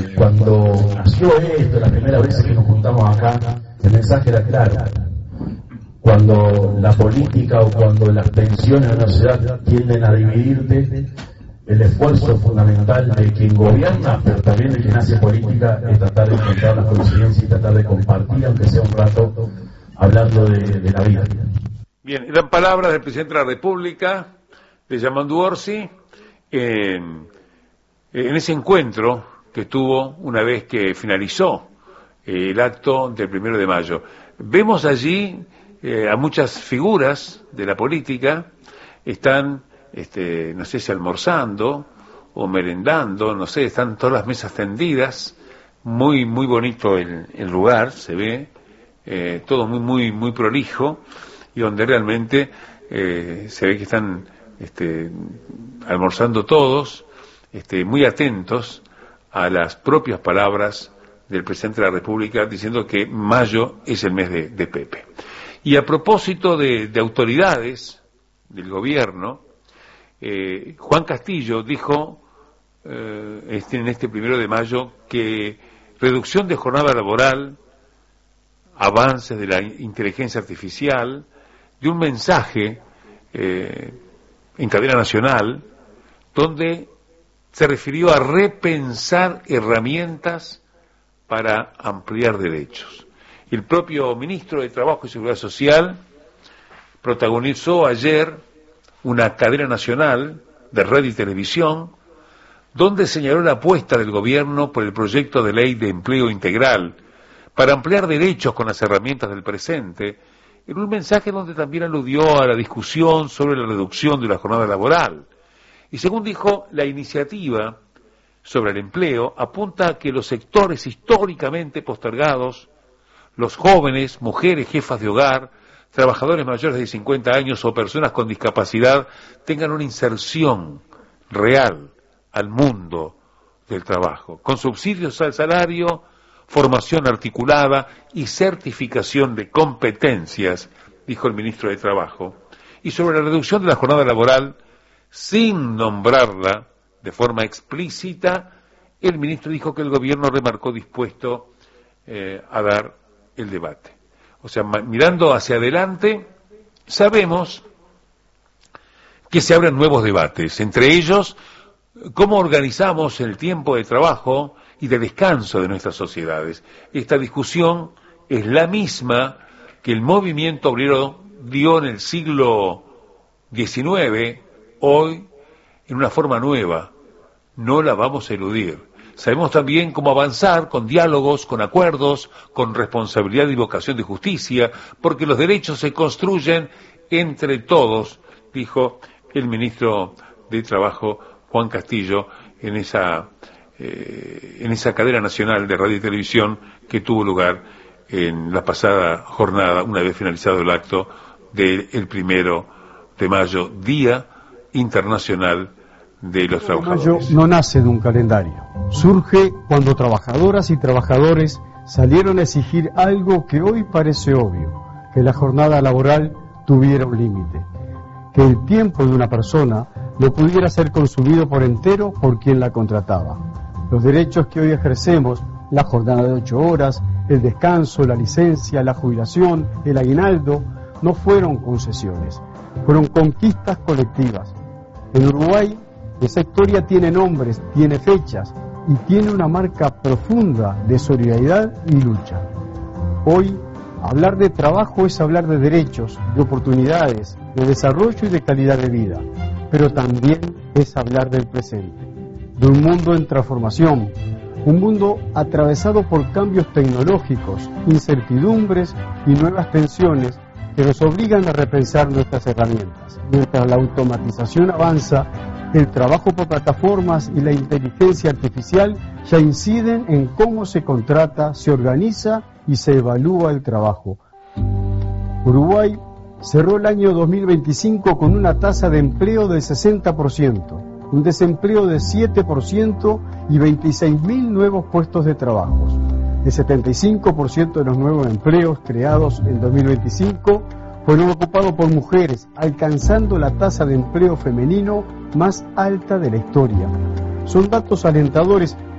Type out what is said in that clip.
Cuando nació esto, la primera vez que nos juntamos acá, el mensaje era claro. Cuando la política o cuando las tensiones en la sociedad tienden a dividirte, el esfuerzo fundamental de quien gobierna, pero también de quien hace política, es tratar de encontrar las coincidencias y tratar de compartir, aunque sea un rato, hablando de la vida. Bien, eran palabras del presidente de la República, de Yamandu Orsi, en ese encuentro que tuvo una vez que finalizó el acto del 1 de mayo. Vemos allí a muchas figuras de la política, están, no sé si almorzando o merendando, no sé, están todas las mesas tendidas, muy bonito el lugar, se ve, todo muy prolijo, y donde realmente se ve que están almorzando todos, muy atentos a las propias palabras del presidente de la República, diciendo que mayo es el mes de Pepe. Y a propósito de autoridades del gobierno, Juan Castillo dijo en este 1 de mayo que reducción de jornada laboral, avances de la inteligencia artificial, de un mensaje en cadena nacional donde se refirió a repensar herramientas para ampliar derechos. El propio ministro de Trabajo y Seguridad Social protagonizó ayer una cadena nacional de radio y televisión donde señaló la apuesta del gobierno por el proyecto de ley de empleo integral para ampliar derechos con las herramientas del presente, en un mensaje donde también aludió a la discusión sobre la reducción de la jornada laboral. Y según dijo, la iniciativa sobre el empleo apunta a que los sectores históricamente postergados, los jóvenes, mujeres, jefas de hogar, trabajadores mayores de 50 años o personas con discapacidad, tengan una inserción real al mundo del trabajo, con subsidios al salario, formación articulada y certificación de competencias, dijo el ministro de Trabajo. Y sobre la reducción de la jornada laboral, sin nombrarla de forma explícita, el ministro dijo que el gobierno remarcó dispuesto a dar el debate. O sea, mirando hacia adelante, sabemos que se abren nuevos debates, entre ellos, cómo organizamos el tiempo de trabajo y de descanso de nuestras sociedades. Esta discusión es la misma que el movimiento obrero dio en el siglo XIX, hoy en una forma nueva. No la vamos a eludir. Sabemos también cómo avanzar con diálogos, con acuerdos, con responsabilidad y vocación de justicia, porque los derechos se construyen entre todos, dijo el ministro de Trabajo, Juan Castillo, en esa cadena nacional de radio y televisión que tuvo lugar en la pasada jornada, una vez finalizado el acto del 1 de mayo, Día Internacional de los Trabajadores. El 1 de mayo no nace de un calendario, surge cuando trabajadoras y trabajadores salieron a exigir algo que hoy parece obvio, que la jornada laboral tuviera un límite, que el tiempo de una persona no pudiera ser consumido por entero por quien la contrataba. Los derechos que hoy ejercemos, la jornada de 8 horas, el descanso, la licencia, la jubilación, el aguinaldo, no fueron concesiones, fueron conquistas colectivas. En Uruguay, esa historia tiene nombres, tiene fechas y tiene una marca profunda de solidaridad y lucha. Hoy, hablar de trabajo es hablar de derechos, de oportunidades, de desarrollo y de calidad de vida, pero también es hablar del presente, de un mundo en transformación, un mundo atravesado por cambios tecnológicos, incertidumbres y nuevas tensiones que nos obligan a repensar nuestras herramientas. Mientras la automatización avanza, el trabajo por plataformas y la inteligencia artificial ya inciden en cómo se contrata, se organiza y se evalúa el trabajo. Uruguay cerró el año 2025 con una tasa de empleo del 60%, un desempleo de 7% y 26.000 nuevos puestos de trabajo. El 75% de los nuevos empleos creados en 2025 fueron ocupados por mujeres, alcanzando la tasa de empleo femenino más alta de la historia. Son datos alentadores